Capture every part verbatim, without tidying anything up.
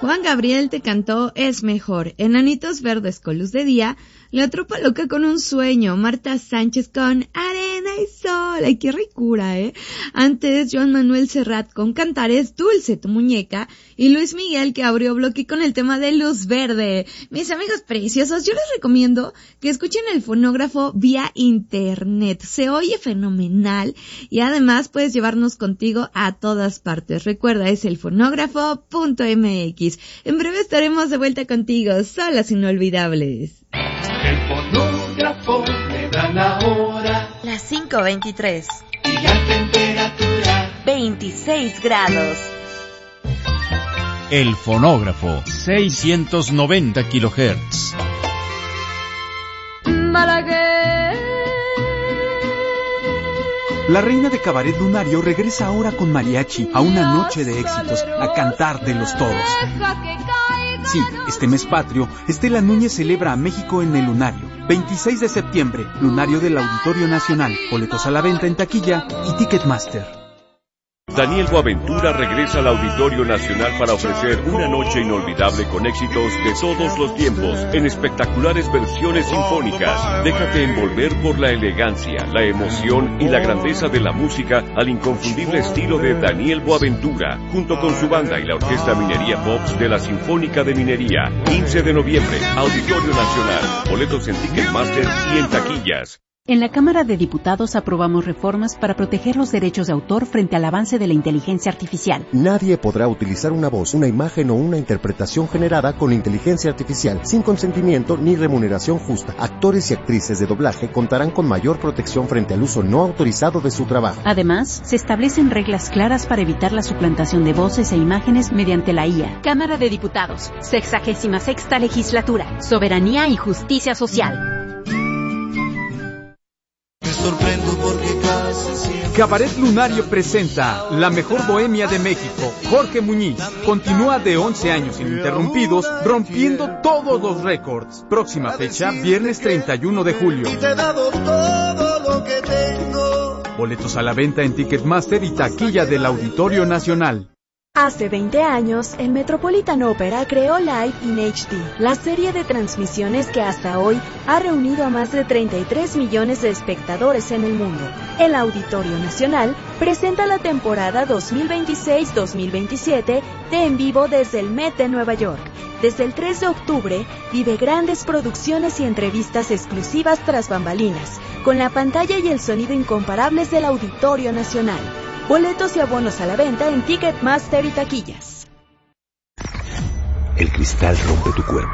Juan Gabriel te cantó Es Mejor. Enanitos Verdes con Luz de Día. La Tropa Loca con Un Sueño. Marta Sánchez con Arena y Sol. Ay, qué ricura, ¿eh? Antes, Joan Manuel Serrat con Cantares, Dulce tu Muñeca. Y Luis Miguel, que abrió bloque con el tema de Luz Verde. Mis amigos preciosos, yo les recomiendo que escuchen el fonógrafo vía internet. Se oye fenomenal y además puedes llevarnos contigo a todas partes. Recuerda, es el fonógrafo punto eme equis. En breve estaremos de vuelta contigo, solas inolvidables. El fonógrafo me da la hora. Las cinco veintitrés. Y la temperatura. veintiséis grados. El fonógrafo, seiscientos noventa kilohertz. Malagueña. La reina de cabaret lunario regresa ahora con mariachi a una noche de éxitos, a cantar de los todos. Sí, este mes patrio, Estela Núñez celebra a México en el Lunario. veintiséis de septiembre, Lunario del Auditorio Nacional. Boletos a la venta en taquilla y Ticketmaster. Daniel Boaventura regresa al Auditorio Nacional para ofrecer una noche inolvidable con éxitos de todos los tiempos, en espectaculares versiones sinfónicas. Déjate envolver por la elegancia, la emoción y la grandeza de la música al inconfundible estilo de Daniel Boaventura, junto con su banda y la Orquesta Minería Pops de la Sinfónica de Minería. quince de noviembre, Auditorio Nacional. Boletos en Ticketmaster y en taquillas. En la Cámara de Diputados aprobamos reformas para proteger los derechos de autor frente al avance de la inteligencia artificial. Nadie podrá utilizar una voz, una imagen o una interpretación generada con inteligencia artificial sin consentimiento ni remuneración justa. Actores y actrices de doblaje contarán con mayor protección frente al uso no autorizado de su trabajo. Además, se establecen reglas claras para evitar la suplantación de voces e imágenes mediante la I A. Cámara de Diputados, sexagésima sexta legislatura. Soberanía y justicia social. Cabaret Lunario presenta La Mejor Bohemia de México. Jorge Muñiz continúa de once años ininterrumpidos, rompiendo todos los récords. Próxima fecha, viernes treinta y uno de julio. Boletos a la venta en Ticketmaster y taquilla del Auditorio Nacional. Hace veinte años, el Metropolitan Opera creó Live in H D, la serie de transmisiones que hasta hoy ha reunido a más de treinta y tres millones de espectadores en el mundo. El Auditorio Nacional presenta la temporada dos mil veintiséis dos mil veintisiete de En Vivo desde el Met de Nueva York. Desde el tres de octubre, vive grandes producciones y entrevistas exclusivas tras bambalinas, con la pantalla y el sonido incomparables del Auditorio Nacional. Boletos y abonos a la venta en Ticketmaster y taquillas. El cristal rompe tu cuerpo.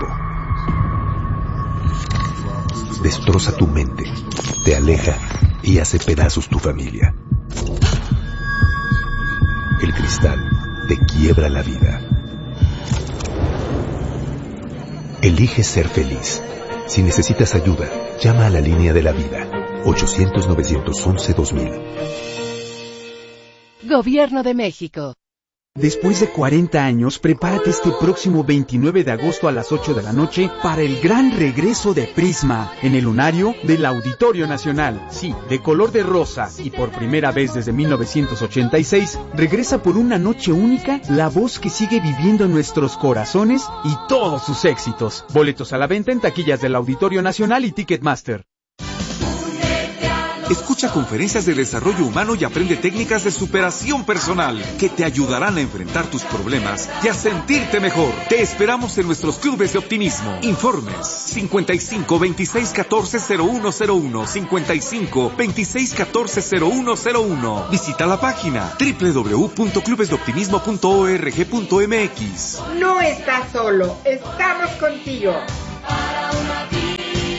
Destroza tu mente, te aleja y hace pedazos tu familia. El cristal te quiebra la vida. Elige ser feliz. Si necesitas ayuda, llama a la línea de la vida. ochocientos nueve once dos mil. Gobierno de México. Después de cuarenta años, prepárate este próximo veintinueve de agosto a las ocho de la noche para el gran regreso de Prisma en el Lunario del Auditorio Nacional. Sí, de color de rosa y por primera vez desde mil novecientos ochenta y seis, regresa por una noche única la voz que sigue viviendo en nuestros corazones y todos sus éxitos. Boletos a la venta en taquillas del Auditorio Nacional y Ticketmaster. Escucha conferencias de desarrollo humano y aprende técnicas de superación personal que te ayudarán a enfrentar tus problemas y a sentirte mejor. Te esperamos en nuestros clubes de optimismo. Informes cincuenta y cinco veintiséis catorce cero uno cero uno, cincuenta y cinco veintiséis catorce cero uno cero uno. Visita la página doble u doble u doble u punto clubes de optimismo punto org punto m x. No estás solo, estamos contigo. Para una vida.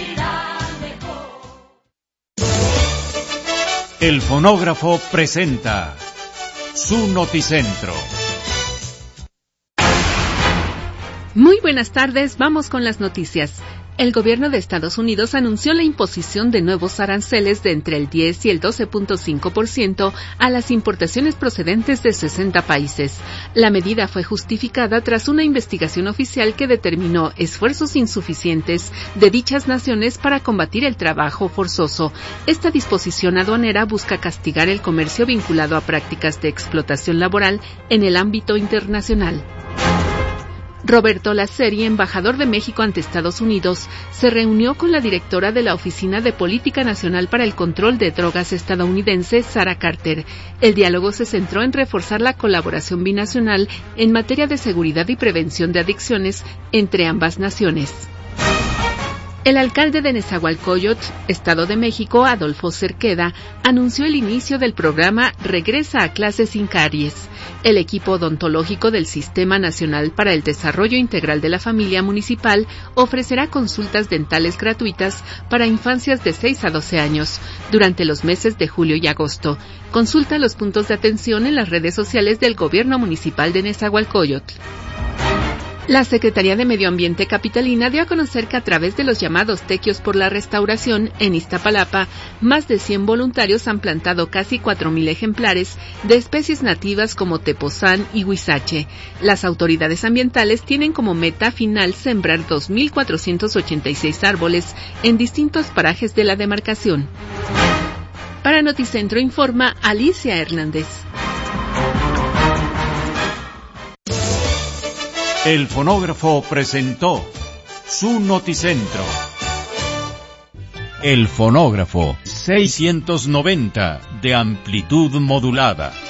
El fonógrafo presenta su noticentro. Muy buenas tardes, vamos con las noticias. El gobierno de Estados Unidos anunció la imposición de nuevos aranceles de entre el diez y el doce punto cinco por ciento a las importaciones procedentes de sesenta países. La medida fue justificada tras una investigación oficial que determinó esfuerzos insuficientes de dichas naciones para combatir el trabajo forzoso. Esta disposición aduanera busca castigar el comercio vinculado a prácticas de explotación laboral en el ámbito internacional. Roberto Lasseri, embajador de México ante Estados Unidos, se reunió con la directora de la Oficina de Política Nacional para el Control de Drogas estadounidense, Sarah Carter. El diálogo se centró en reforzar la colaboración binacional en materia de seguridad y prevención de adicciones entre ambas naciones. El alcalde de Nezahualcóyotl, Estado de México, Adolfo Cerqueda, anunció el inicio del programa Regresa a Clases sin Caries. El equipo odontológico del Sistema Nacional para el Desarrollo Integral de la Familia Municipal ofrecerá consultas dentales gratuitas para infancias de seis a doce años durante los meses de julio y agosto. Consulta los puntos de atención en las redes sociales del Gobierno Municipal de Nezahualcóyotl. La Secretaría de Medio Ambiente capitalina dio a conocer que a través de los llamados Tequios por la Restauración en Iztapalapa, más de cien voluntarios han plantado casi cuatro mil ejemplares de especies nativas como tepozán y huizache. Las autoridades ambientales tienen como meta final sembrar dos mil cuatrocientos ochenta y seis árboles en distintos parajes de la demarcación. Para Noticentro informa Alicia Hernández. El fonógrafo presentó su Noticentro. El fonógrafo seiscientos noventa de amplitud modulada.